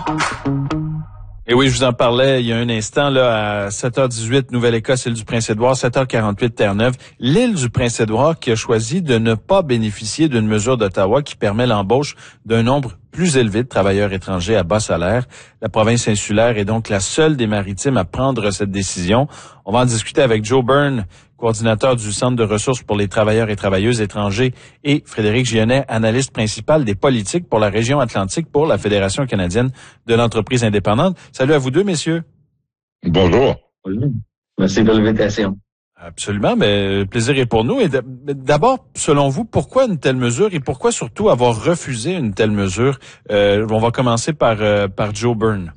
Et oui, je vous en parlais il y a un instant, là, à 7h18, Nouvelle-Écosse, île du Prince-Édouard, 7h48, Terre-Neuve. L'île du Prince-Édouard qui a choisi de ne pas bénéficier d'une mesure d'Ottawa qui permet l'embauche d'un nombre plus élevé de travailleurs étrangers à bas salaire. La province insulaire est donc la seule des maritimes à prendre cette décision. On va en discuter avec Joe Byrne, coordinateur du Centre de ressources pour les travailleurs et travailleuses étrangers, et Frédéric Gionnet, analyste principal des politiques pour la région Atlantique pour la Fédération canadienne de l'entreprise indépendante. Salut à vous deux, messieurs. Bonjour. Oui. Merci de l'invitation. Absolument, mais le plaisir est pour nous. Et d'abord, selon vous, pourquoi une telle mesure et pourquoi surtout avoir refusé une telle mesure? On va commencer par Joe Byrne.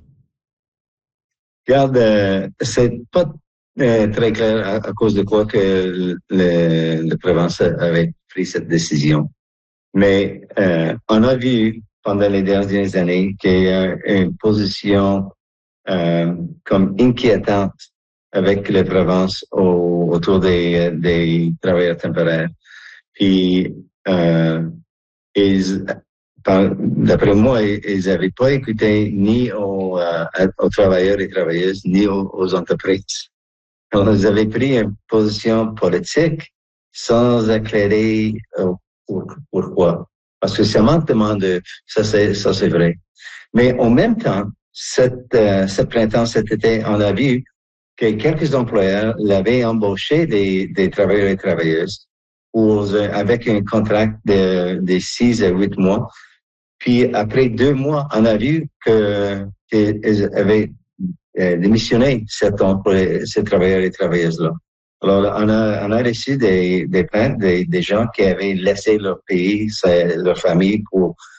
Regarde, c'est pas très clair à cause de quoi que le province avait pris cette décision. Mais on a vu pendant les dernières années qu'il y a une position comme inquiétante avec les provinces autour des travailleurs temporaires. Puis, d'après moi, ils n'avaient pas écouté ni aux travailleurs et travailleuses, ni aux entreprises. Donc, ils avaient pris une position politique sans éclairer pourquoi. Parce que ça manque de ça c'est vrai. Mais en même temps, ce printemps, cet été, on a vu que quelques employeurs l'avaient embauché des travailleurs et travailleuses avec un contrat de 6 à 8 mois. Puis après 2 mois, on a vu qu'ils avaient démissionné ces travailleurs et travailleuses-là. Alors, on a reçu des plaintes des gens qui avaient laissé leur pays, leur famille pour